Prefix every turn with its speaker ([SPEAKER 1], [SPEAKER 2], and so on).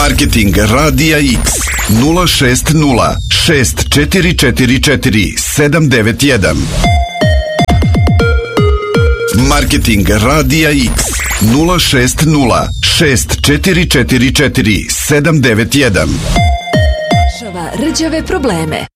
[SPEAKER 1] Marketing Radija X 060 6444 791. Marketing Radija X 060 6444 791.
[SPEAKER 2] Rđave probleme.